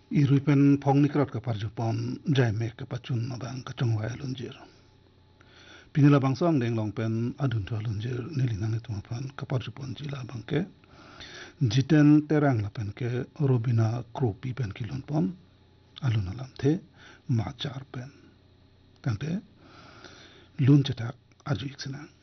Irui pen phong nikrot ka parjupon jai mek ka pachun nabang ka chongwai lunjir. Pinila bang song deng long pen adun tua lunjir nilinang itu mapan ka parjupon jila bang ke. Jiten terang la pen ke robina kropi pen kilon pon alun alam the machar pen. Tante lun cetak aju iksenang.